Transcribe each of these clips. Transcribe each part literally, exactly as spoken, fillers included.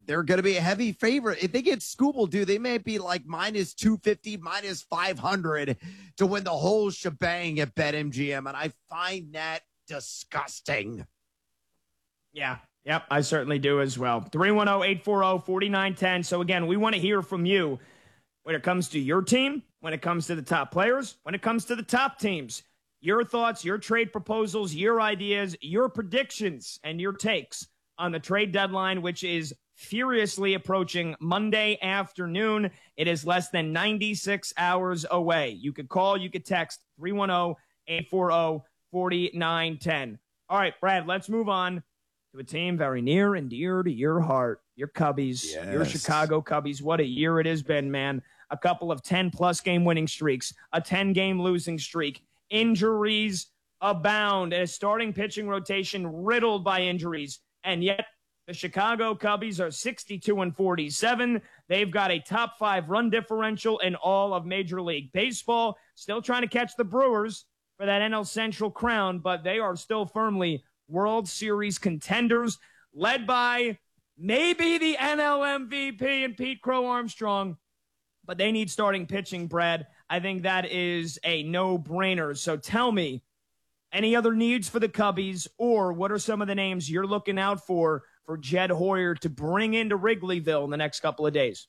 they're going to be a heavy favorite. If they get Skubal, dude, they may be like minus two fifty, minus five hundred to win the whole shebang at BetMGM. And I find that disgusting. Yeah. Yep, I certainly do as well. three one zero, eight four zero, four nine one zero. So, again, we want to hear from you when it comes to your team, when it comes to the top players, when it comes to the top teams. Your thoughts, your trade proposals, your ideas, your predictions, and your takes on the trade deadline, which is furiously approaching Monday afternoon. It is less than ninety-six hours away. You could call, you could text three one zero, eight four zero, four nine one zero. All right, Brad, let's move on to a team very near and dear to your heart, your Cubbies, yes. your Chicago Cubbies. What a year it has been, man. A couple of ten-plus game winning streaks, a ten-game losing streak, injuries abound, a starting pitching rotation riddled by injuries, and yet the Chicago Cubbies are sixty-two and forty-seven. They've got a top five run differential in all of Major League Baseball. Still trying to catch the Brewers for that N L Central crown, but they are still firmly World Series contenders, led by maybe the N L M V P and Pete Crow Armstrong, but they need starting pitching, Brad. I think that is a no-brainer. So tell me, any other needs for the Cubbies, or what are some of the names you're looking out for for Jed Hoyer to bring into Wrigleyville in the next couple of days?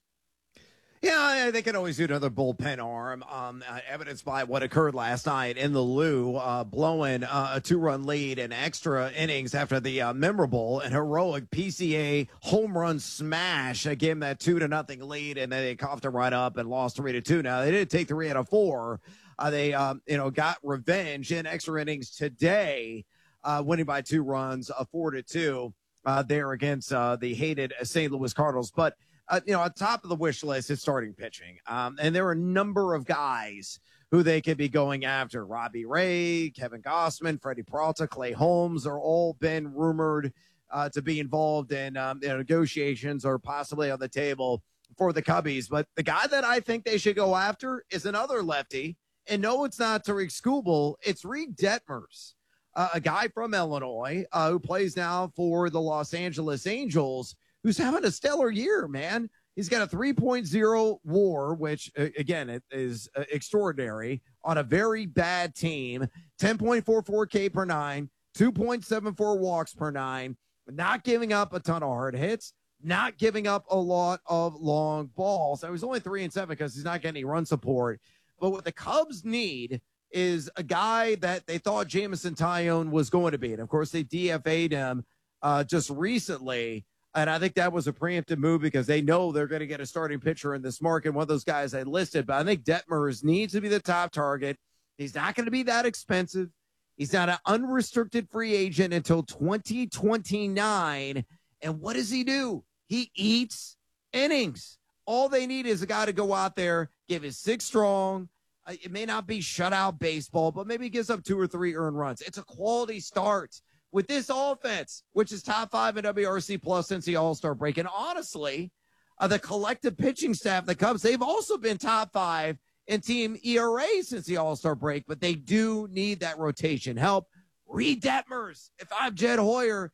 Yeah, they can always do another bullpen arm, um, uh, evidenced by what occurred last night in the Lou, uh, blowing uh, a two-run lead in extra innings after the uh, memorable and heroic P C A home run smash. Uh, gave them that two to nothing lead, and then they coughed it right up and lost three to two. Now they didn't take three out of four. Uh, they, um, you know, got revenge in extra innings today, uh, winning by two runs, uh, four to two, uh, there against uh, the hated Saint Louis Cardinals, but. Uh, you know, on top of the wish list is starting pitching. Um, and there are a number of guys who they could be going after. Robbie Ray, Kevin Gossman, Freddie Peralta, Clay Holmes are all been rumored uh, to be involved in um, you know, negotiations or possibly on the table for the Cubbies. But the guy that I think they should go after is another lefty. And no, it's not Tariq Skubal. It's Reed Detmers, uh, a guy from Illinois uh, who plays now for the Los Angeles Angels, who's having a stellar year, man. He's got a three point oh WAR, which, uh, again, it is uh, extraordinary on a very bad team. ten point four four K per nine, two point seven four walks per nine, not giving up a ton of hard hits, not giving up a lot of long balls. I was only three and seven because he's not getting any run support. But what the Cubs need is a guy that they thought Jameson Taillon was going to be. And, of course, they D F A'd him uh, just recently. And I think that was a preemptive move because they know they're going to get a starting pitcher in this market, one of those guys I listed. But I think Detmers needs to be the top target. He's not going to be that expensive. He's not an unrestricted free agent until twenty twenty-nine. And what does he do? He eats innings. All they need is a guy to go out there, give his six strong. Uh, it may not be shutout baseball, but maybe he gives up two or three earned runs. It's a quality start. With this offense, which is top five in W R C plus since the All-Star break. And honestly, uh, the collective pitching staff, the Cubs, they've also been top five in team E R A since the All-Star break, but they do need that rotation help. Reed Detmers, if I'm Jed Hoyer,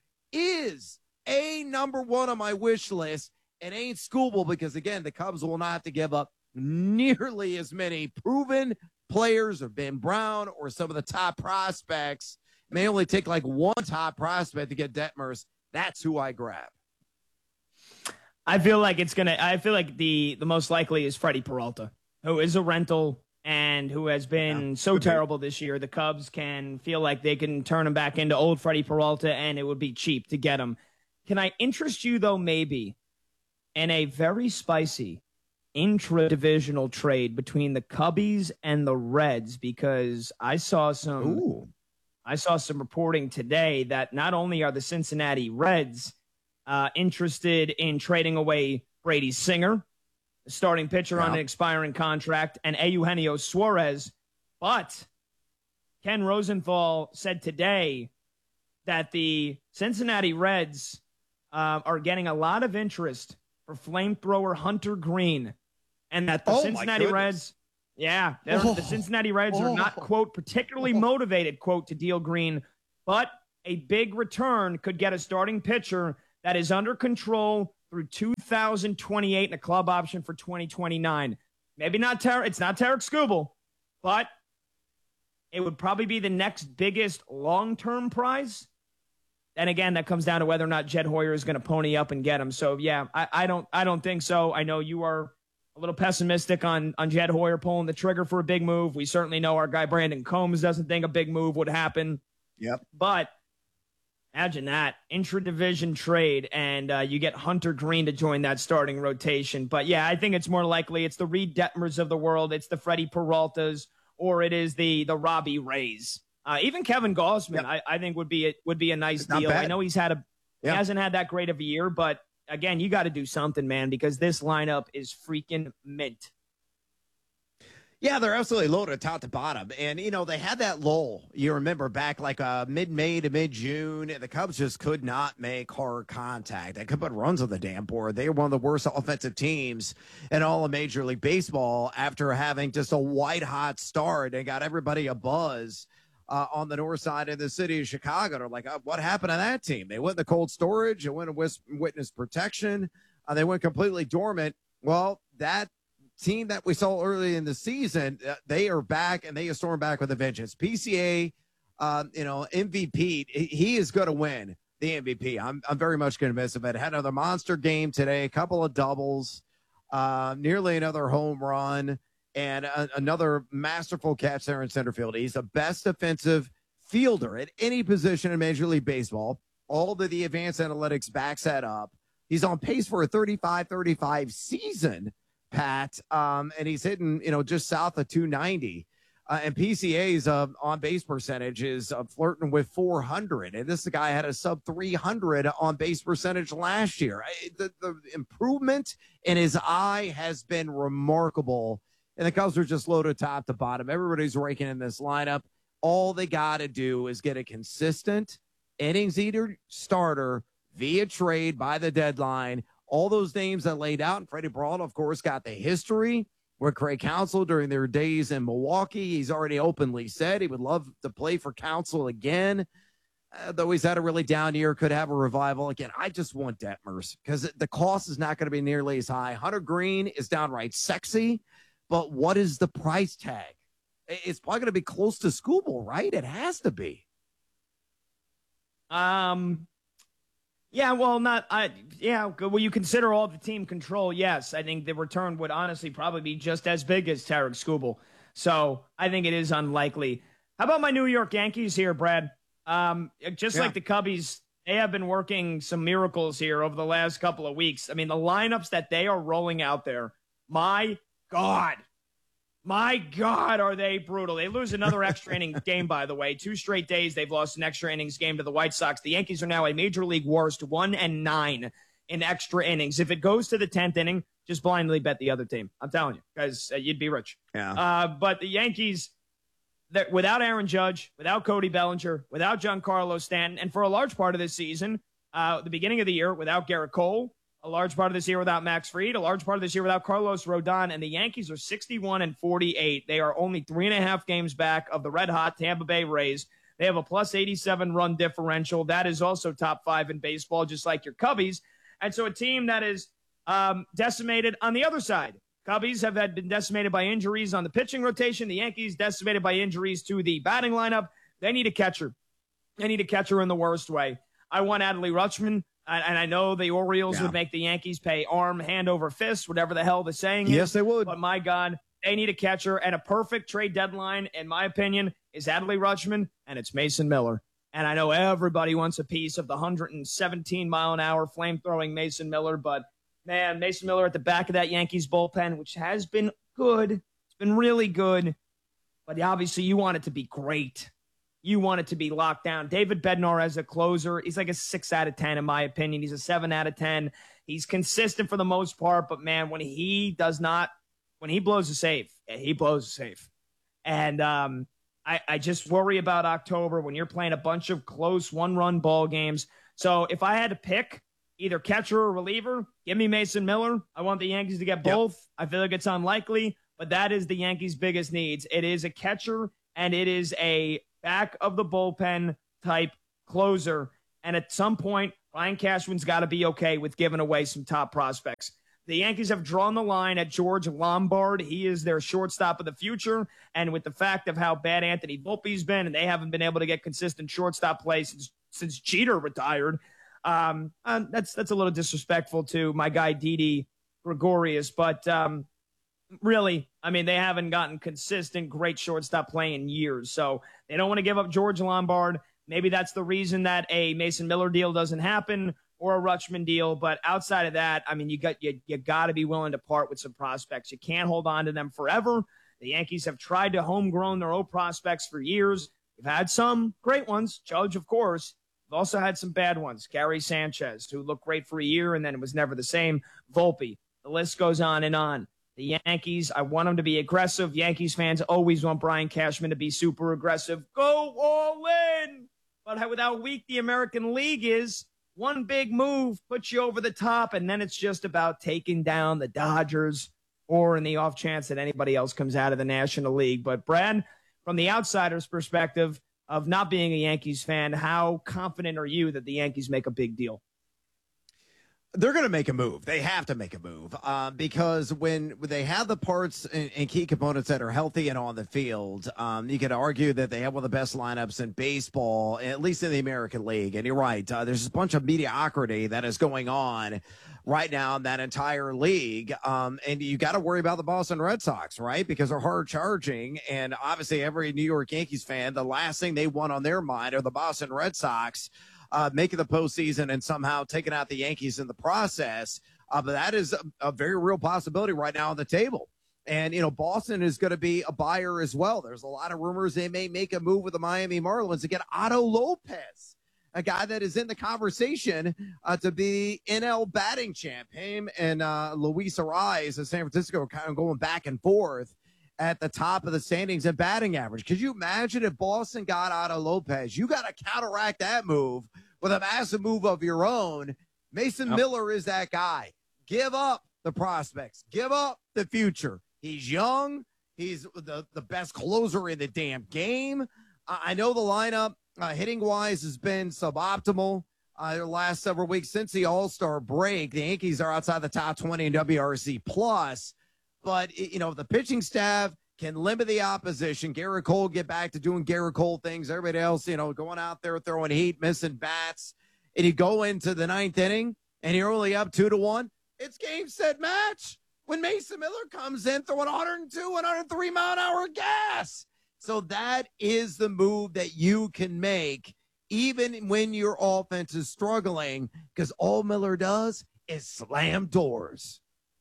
is a number one on my wish list and ain't Skubal because, again, the Cubs will not have to give up nearly as many proven players or Ben Brown or some of the top prospects. It may only take like one top prospect to get Detmers. That's who I grab. I feel like it's going to, I feel like the, the most likely is Freddie Peralta, who is a rental and who has been yeah, so terrible be. this year. The Cubs can feel like they can turn him back into old Freddie Peralta and it would be cheap to get him. Can I interest you, though, maybe in a very spicy intra-divisional trade between the Cubbies and the Reds? Because I saw some... Ooh. I saw some reporting today that not only are the Cincinnati Reds uh, interested in trading away Brady Singer, the starting pitcher yeah. on an expiring contract, and Eugenio Suarez, but Ken Rosenthal said today that the Cincinnati Reds uh, are getting a lot of interest for flamethrower Hunter Green, and that the oh Cincinnati Reds... Yeah, oh, the Cincinnati Reds oh. are not, quote, particularly motivated, quote, to deal Green, but a big return could get a starting pitcher that is under control through two thousand twenty-eight and a club option for twenty twenty-nine. Maybe not Ter- it's not Tarek Skubal, but it would probably be the next biggest long-term prize. And again, that comes down to whether or not Jed Hoyer is going to pony up and get him. So yeah, I, I don't I don't think so. I know you are a little pessimistic on, on Jed Hoyer pulling the trigger for a big move. We certainly know our guy Brandon Combs doesn't think a big move would happen. Yep. But imagine that, intra-division trade, and uh, you get Hunter Green to join that starting rotation. But yeah, I think it's more likely it's the Reed Detmers of the world, it's the Freddie Peraltas, or it is the the Robbie Rays. Uh, even Kevin Gaussman, yep. I, I think would be a, would be a nice it's deal. I know he's had a yeah. he hasn't had that great of a year, but again, you got to do something, man, because this lineup is freaking mint. Yeah, they're absolutely loaded top to bottom. And, you know, they had that lull, you remember, back like uh, mid-May to mid-June. The Cubs just could not make hard contact. They could put runs on the damn board. They were one of the worst offensive teams in all of Major League Baseball after having just a white-hot start. They got everybody a buzz uh, on the north side of the city of Chicago. They're like, uh, what happened to that team? They went in the cold storage. They went in witness protection. Uh, they went completely dormant. Well, that team that we saw early in the season, uh, they are back, and they are stormed back with a vengeance. P C A, um, you know, M V P, he is going to win the M V P. I'm, I'm very much convinced of it. Had another monster game today, a couple of doubles, uh, nearly another home run, and a, another masterful catch there in center field. He's the best defensive fielder at any position in Major League Baseball. All of the advanced analytics backs that up. He's on pace for a thirty-five thirty-five season, Pat, um, and he's hitting, you know, just south of two ninety. Uh, and P C A's uh, on-base percentage is uh, flirting with four hundred. And this guy had a sub three hundred on-base percentage last year. I, the, the improvement in his eye has been remarkable. And the Cubs are just loaded top to bottom. Everybody's raking in this lineup. All they got to do is get a consistent innings eater starter via trade by the deadline. All those names that laid out, and Freddie Peralta, of course, got the history with Craig Counsell during their days in Milwaukee. He's already openly said he would love to play for Counsell again, uh, though he's had a really down year, could have a revival again. I just want Detmers because the cost is not going to be nearly as high. Hunter Green is downright sexy, but what is the price tag? It's probably going to be close to Skubal, right? It has to be. Um... Yeah, well, not, I, yeah, well, you consider all the team control, yes. I think the return would honestly probably be just as big as Tarek Skubal. So I think it is unlikely. How about my New York Yankees here, Brad? Um, just yeah. like the Cubbies, they have been working some miracles here over the last couple of weeks. I mean, the lineups that they are rolling out there, my God. My God, are they brutal. They lose another extra inning game, by the way. Two straight days they've lost an extra innings game to the White Sox. The Yankees are now a major league worst, one and nine in extra innings. If it goes to the tenth inning, just blindly bet the other team. I'm telling you, guys, uh, you'd be rich. Yeah. Uh, but the Yankees, without Aaron Judge, without Cody Bellinger, without Giancarlo Stanton, and for a large part of this season, uh, the beginning of the year, without Garrett Cole, a large part of this year without Max Fried, a large part of this year without Carlos Rodon, and the Yankees are sixty-one and forty-eight. They are only three and a half games back of the red-hot Tampa Bay Rays. They have a plus eighty-seven run differential. That is also top five in baseball, just like your Cubbies. And so a team that is um, decimated on the other side. Cubbies have had been decimated by injuries on the pitching rotation. The Yankees decimated by injuries to the batting lineup. They need a catcher. They need a catcher in the worst way. I want Adley Rutschman. And I know the Orioles yeah. would make the Yankees pay arm, hand over fist, whatever the hell the saying yes, is. they would. But my God, they need a catcher. And a perfect trade deadline, in my opinion, is Adley Rutschman, and it's Mason Miller. And I know everybody wants a piece of the one hundred seventeen mile an hour flame-throwing Mason Miller. But, man, Mason Miller at the back of that Yankees bullpen, which has been good. It's been really good. But obviously you want it to be great. You want it to be locked down. David Bednar as a closer, he's like a six out of ten in my opinion. He's a seven out of ten. He's consistent for the most part, but man, when he does not, when he blows a save, he blows a save. And um, I, I just worry about October when you're playing a bunch of close one-run ball games. So if I had to pick either catcher or reliever, give me Mason Miller. I want the Yankees to get both. Yep. I feel like it's unlikely, but that is the Yankees' biggest needs. It is a catcher, and it is a back of the bullpen type closer. And at some point, Brian Cashman's got to be okay with giving away some top prospects. The Yankees have drawn the line at George Lombard. He is their shortstop of the future. And with the fact of how bad Anthony Volpe's been, and they haven't been able to get consistent shortstop play since, since Jeter retired, um, uh, that's that's a little disrespectful to my guy Didi Gregorius. But um, really, I mean, they haven't gotten consistent, great shortstop play in years. So they don't want to give up George Lombard. Maybe that's the reason that a Mason Miller deal doesn't happen or a Rutschman deal. But outside of that, I mean, you got you, you got to be willing to part with some prospects. You can't hold on to them forever. The Yankees have tried to homegrown their own prospects for years. They've had some great ones, Judge, of course. They've also had some bad ones. Gary Sanchez, who looked great for a year and then it was never the same. Volpe. The list goes on and on. The Yankees, I want them to be aggressive. Yankees fans always want Brian Cashman to be super aggressive. Go all in. But with how weak the American League is, one big move puts you over the top, and then it's just about taking down the Dodgers or in the off chance that anybody else comes out of the National League. But, Brad, from the outsider's perspective of not being a Yankees fan, how confident are you that the Yankees make a big deal? They're going to make a move. They have to make a move uh, because when they have the parts and, and key components that are healthy and on the field, um, you could argue that they have one of the best lineups in baseball, at least in the American League. And you're right. Uh, there's a bunch of mediocrity that is going on right now in that entire league. Um, and you got to worry about the Boston Red Sox, right? Because they're hard charging. And obviously every New York Yankees fan, the last thing they want on their mind are the Boston Red Sox Uh, making the postseason and somehow taking out the Yankees in the process. Uh, but that is a, a very real possibility right now on the table. And, you know, Boston is going to be a buyer as well. There's a lot of rumors they may make a move with the Miami Marlins to get Otto Lopez, a guy that is in the conversation uh, to be N L batting champ. Him and uh, Luis Ariz of San Francisco are kind of going back and forth at the top of the standings and batting average. Could you imagine if Boston got Otto Lopez? You got to counteract that move with a massive move of your own. Mason yep. Miller is that guy. Give up the prospects. Give up the future. He's young. He's the, the best closer in the damn game. Uh, I know the lineup, uh, hitting-wise, has been suboptimal uh, the last several weeks since the All-Star break. The Yankees are outside the top twenty in W R C plus. But, you know, the pitching staff can limit the opposition. Garrett Cole get back to doing Garrett Cole things. Everybody else, you know, going out there throwing heat, missing bats. And you go into the ninth inning, and you're only up two to one. It's game, set, match. When Mason Miller comes in throwing one oh two, one oh three mile an hour gas. So that is the move that you can make, even when your offense is struggling, because all Miller does is slam doors.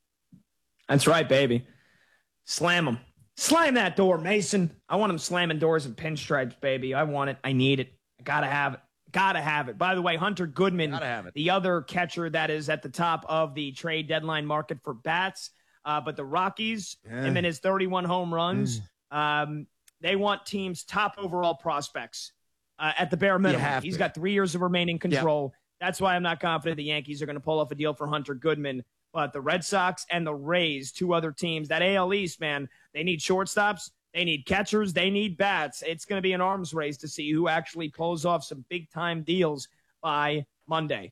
That's right, baby. Slam them. Slam that door, Mason. I want him slamming doors and pinstripes, baby. I want it. I need it. I gotta have it. Gotta have it. By the way, Hunter Goodman, the other catcher that is at the top of the trade deadline market for bats. Uh, but the Rockies, yeah. him and his thirty-one home runs, mm. um, they want teams' top overall prospects uh, at the bare minimum. He's to. got three years of remaining control. Yep. That's why I'm not confident the Yankees are going to pull off a deal for Hunter Goodman. But the Red Sox and the Rays, two other teams, that A L East, man, they need shortstops, they need catchers, they need bats. It's going to be an arms race to see who actually pulls off some big-time deals by Monday.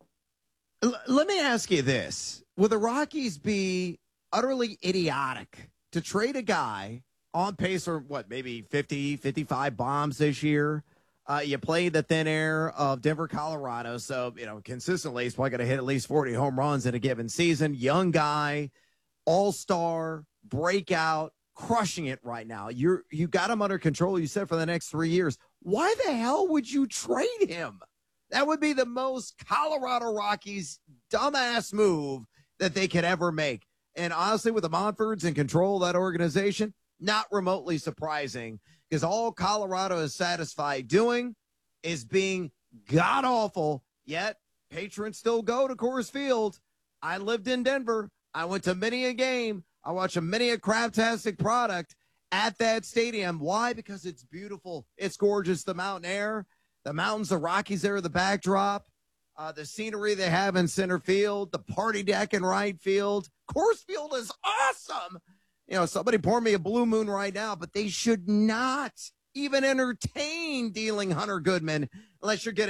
L- let me ask you this. Will the Rockies be utterly idiotic to trade a guy on pace for, what, maybe fifty, fifty-five bombs this year? Uh, you play the thin air of Denver, Colorado. So, you know, consistently, he's probably going to hit at least forty home runs in a given season. Young guy, all-star, breakout, crushing it right now. You're, you got him under control, you said, for the next three years. Why the hell would you trade him? That would be the most Colorado Rockies dumbass move that they could ever make. And honestly, with the Monforts in control of that organization, not remotely surprising, because all Colorado is satisfied doing is being god-awful, yet patrons still go to Coors Field. I lived in Denver. I went to many a game. I watched a many a craptastic product at that stadium. Why? Because it's beautiful. It's gorgeous. The mountain air, the mountains, the Rockies there, the backdrop, uh, the scenery they have in center field, the party deck in right field. Coors Field is awesome. You know, somebody pour me a Blue Moon right now, but they should not even entertain dealing Hunter Goodman unless you're getting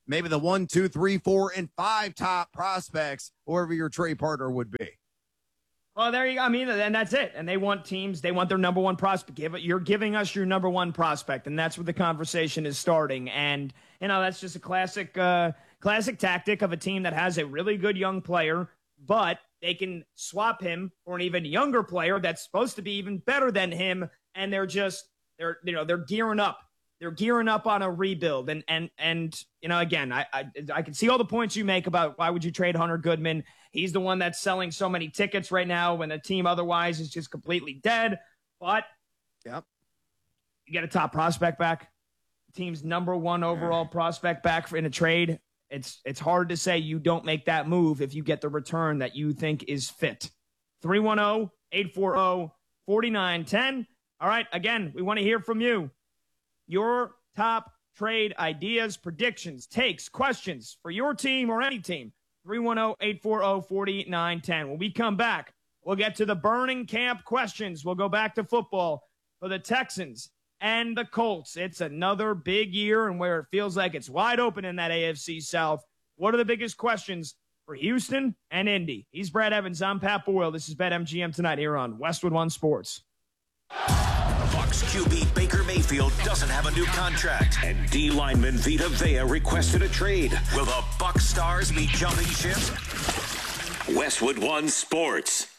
maybe the one, two, three, four, and five top prospects, whoever your trade partner would be. Well, there you go. I mean, and that's it. And they want teams, they want their number one prospect. Give it, you're giving us your number one prospect, and that's where the conversation is starting. And, you know, that's just a classic, uh, classic tactic of a team that has a really good young player, but they can swap him for an even younger player that's supposed to be even better than him. And they're just, they're, you know, they're gearing up. They're gearing up on a rebuild. And, and, and, you know, again, I, I, I can see all the points you make about why would you trade Hunter Goodman? He's the one that's selling so many tickets right now when the team otherwise is just completely dead. But yep, you get a top prospect back, team's number one overall prospect back in a trade. It's, it's hard to say you don't make that move if you get the return that you think is fit. three one zero, eight four zero, four nine one zero. All right. Again, we want to hear from you. Your top trade ideas, predictions, takes, questions for your team or any team. three one zero, eight four zero, four nine one zero. When we come back, we'll get to the burning camp questions. We'll go back to football for the Texans and the Colts. It's another big year and where it feels like it's wide open in that A F C South. What are the biggest questions for Houston and Indy? He's Brad Evans. I'm Pat Boyle. This is BetMGM tonight here on Westwood One Sports. Bucs Q B Baker Mayfield doesn't have a new contract, and D lineman Vita Vea requested a trade. Will the Bucs stars be jumping ship? Westwood One Sports.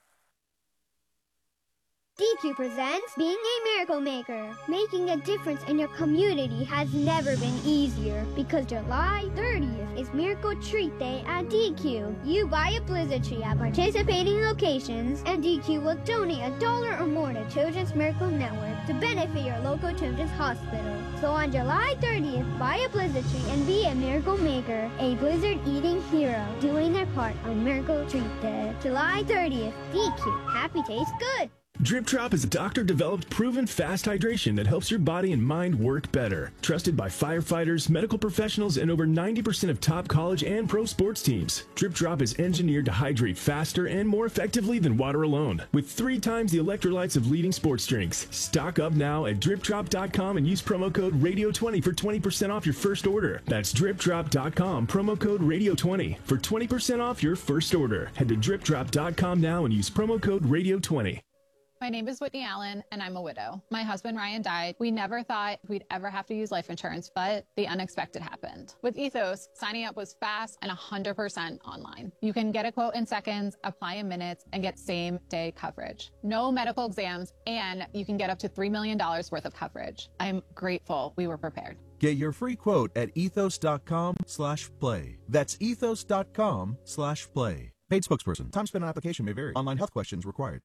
D Q presents Being a Miracle Maker. Making a difference in your community has never been easier because July thirtieth is Miracle Treat Day at D Q. You buy a Blizzard tree at participating locations, and D Q will donate a dollar or more to Children's Miracle Network to benefit your local children's hospital. So on July thirtieth, buy a Blizzard tree and be a Miracle Maker, a Blizzard eating hero, doing their part on Miracle Treat Day. July thirtieth, D Q. Happy tastes good. Drip Drop is a doctor-developed, proven fast hydration that helps your body and mind work better. Trusted by firefighters, medical professionals, and over ninety percent of top college and pro sports teams. Drip Drop is engineered to hydrate faster and more effectively than water alone, with three times the electrolytes of leading sports drinks. Stock up now at drip drop dot com and use promo code radio twenty for twenty percent off your first order. That's drip drop dot com, promo code radio twenty for twenty percent off your first order. Head to drip drop dot com now and use promo code radio twenty. My name is Whitney Allen, and I'm a widow. My husband, Ryan, died. We never thought we'd ever have to use life insurance, but the unexpected happened. With Ethos, signing up was fast and one hundred percent online. You can get a quote in seconds, apply in minutes, and get same-day coverage. No medical exams, and you can get up to three million dollars worth of coverage. I'm grateful we were prepared. Get your free quote at ethos dot com slash play. That's ethos dot com slash play. Paid spokesperson. Time spent on application may vary. Online health questions required.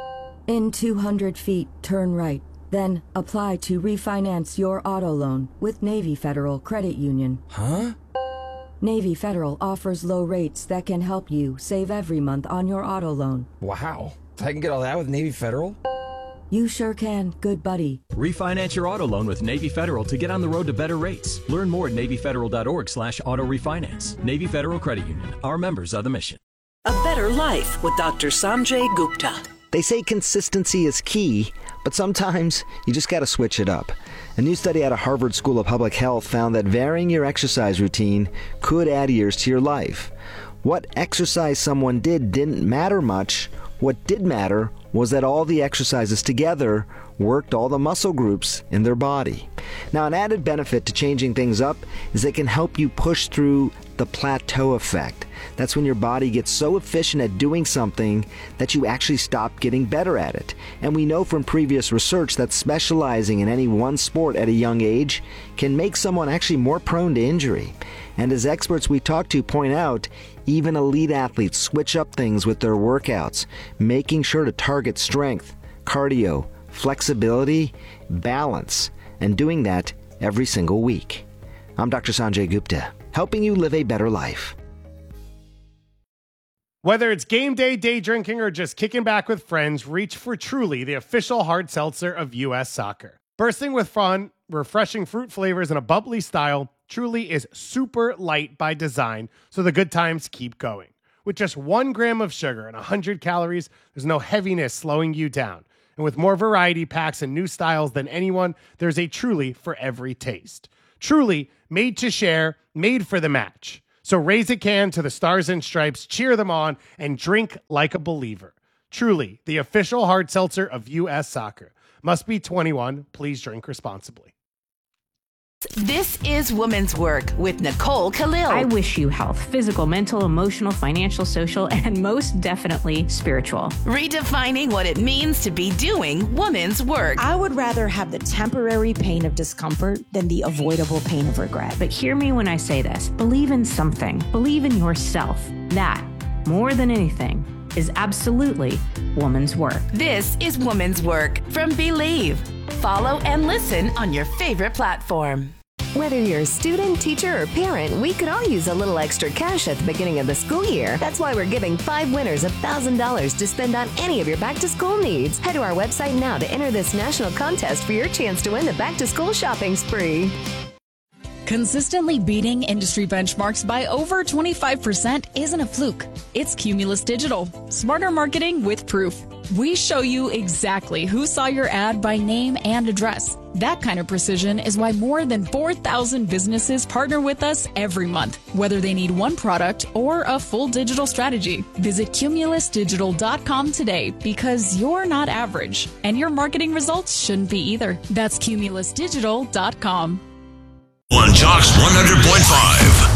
In two hundred feet, turn right. Then apply to refinance your auto loan with Navy Federal Credit Union. Huh? Navy Federal offers low rates that can help you save every month on your auto loan. Wow. I can get all that with Navy Federal? You sure can, good buddy. Refinance your auto loan with Navy Federal to get on the road to better rates. Learn more at navy federal dot org slash auto refinance. Navy Federal Credit Union. Our members are the mission. A better life with Doctor Sanjay Gupta. They say consistency is key, but sometimes you just got to switch it up. A new study out of Harvard School of Public Health found that varying your exercise routine could add years to your life. What exercise someone did didn't matter much. What did matter was that all the exercises together worked all the muscle groups in their body. Now, an added benefit to changing things up is it can help you push through the plateau effect. That's when your body gets so efficient at doing something that you actually stop getting better at it. And we know from previous research that specializing in any one sport at a young age can make someone actually more prone to injury. And as experts we talk to point out, even elite athletes switch up things with their workouts, making sure to target strength, cardio, flexibility, balance, and doing that every single week. I'm Doctor Sanjay Gupta, helping you live a better life. Whether it's game day, day drinking, or just kicking back with friends, reach for Truly, the official hard seltzer of U S Soccer. Bursting with fun, refreshing fruit flavors, and a bubbly style, Truly is super light by design, so the good times keep going. With just one gram of sugar and one hundred calories, there's no heaviness slowing you down. And with more variety packs and new styles than anyone, there's a Truly for every taste. Truly, Made to share, made for the match. So raise a can to the Stars and Stripes, cheer them on, and drink like a believer. Truly, the official hard seltzer of U S Soccer. Must be twenty-one. Please drink responsibly. This is Women's Work with Nicole Khalil. I wish you health, physical, mental, emotional, financial, social, and most definitely spiritual. Redefining what it means to be doing women's work. I would rather have the temporary pain of discomfort than the avoidable pain of regret. But hear me when I say this. Believe in something. Believe in yourself. That, more than anything, is absolutely woman's work. This is Woman's Work from Believe. Follow and listen on your favorite platform. Whether you're a student, teacher, or parent, we could all use a little extra cash at the beginning of the school year. That's why we're giving five winners one thousand dollars to spend on any of your back-to-school needs. Head to our website now to enter this national contest for your chance to win the back-to-school shopping spree. Consistently beating industry benchmarks by over twenty-five percent isn't a fluke. It's Cumulus Digital. Smarter marketing with proof. We show you exactly who saw your ad by name and address. That kind of precision is why more than four thousand businesses partner with us every month, whether they need one product or a full digital strategy. Visit cumulus digital dot com today because you're not average, and your marketing results shouldn't be either. That's cumulus digital dot com. On Jocks one hundred point five.